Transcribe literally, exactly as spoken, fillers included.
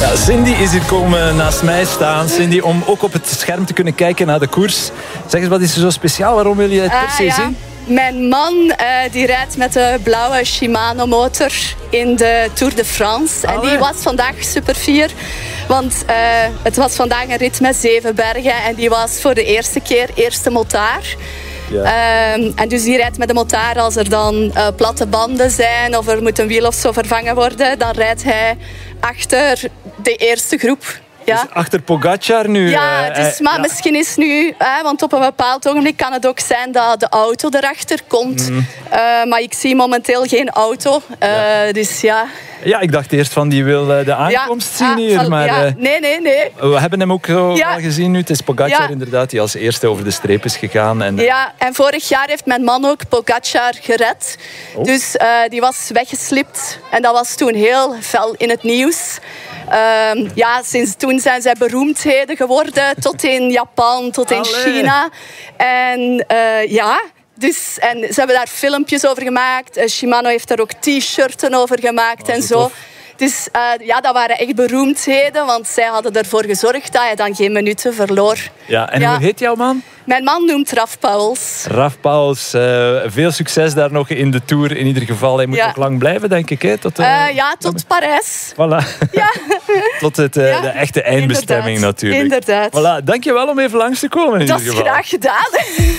Ja, Cindy is hier komen naast mij staan. Cindy, om ook op het scherm te kunnen kijken naar de koers. Zeg eens, wat is er zo speciaal? Waarom wil je het per se Ah, ja. zien? Mijn man uh, die rijdt met de blauwe Shimano motor in de Tour de France. En die was vandaag super fier. Want uh, het was vandaag een rit met zeven bergen. En die was voor de eerste keer eerste motaar. Ja. Um, en dus die rijdt met de motaar als er dan uh, platte banden zijn of er moet een wiel of zo vervangen worden. Dan rijdt hij achter de eerste groep. Ja. Dus achter Pogacar nu. Ja, dus, uh, maar ja. misschien is nu... Hè, want op een bepaald ogenblik kan het ook zijn dat de auto erachter komt. Mm. Uh, maar ik zie momenteel geen auto. Uh, ja. Dus ja... Ja, ik dacht eerst van die wil de aankomst ja, zien hier. ah, maar, ja. uh, nee, nee, nee. We hebben hem ook zo ja. al gezien nu. Het is Pogacar ja. inderdaad die als eerste over de streep is gegaan. En... Ja, en vorig jaar heeft mijn man ook Pogacar gered. Oh. Dus uh, die was weggeslipt. En dat was toen heel fel in het nieuws. Uh, ja, sinds toen zijn zij beroemdheden geworden. Tot in Japan, tot in Allee. China. En uh, ja... Dus, en ze hebben daar filmpjes over gemaakt. Uh, Shimano heeft daar ook t-shirten over gemaakt oh, en zo. Tof. Dus uh, ja, dat waren echt beroemdheden, want zij hadden ervoor gezorgd dat hij dan geen minuten verloor. Ja, en ja. hoe heet jouw man? Mijn man noemt Raf Pauwels. Raf Pauwels, uh, veel succes daar nog in de Tour. In ieder geval, hij moet ja. nog lang blijven, denk ik. Hè? Tot, uh, uh, ja, tot Parijs. Voilà. Ja. Tot het, uh, ja. de echte eindbestemming Inderdaad. natuurlijk. Inderdaad. Voilà. Dank je wel om even langs te komen in dat ieder geval. Dat is graag gedaan.